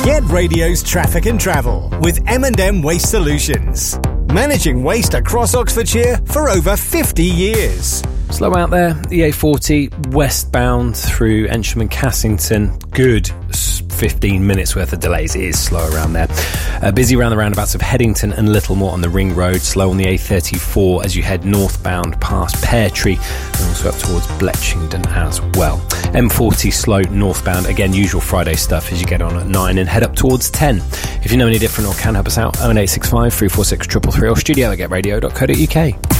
Get Radio's traffic and travel with M&M Waste Solutions. Managing waste across Oxfordshire for over 50 years. Slow out there, the A40 westbound through Ensham and Cassington. Good 15 minutes worth of delays. It is slow around there. Busy around the roundabouts of Headington and Littlemore on the Ring Road. Slow on the A34 as you head northbound past Pear Tree and also up towards Bletchington as well. M40 slow northbound. Again, usual Friday stuff as you get on at 9 and head up towards 10. If you know any different or can help us out, 01865 346 333 or studio@getradio.co.uk.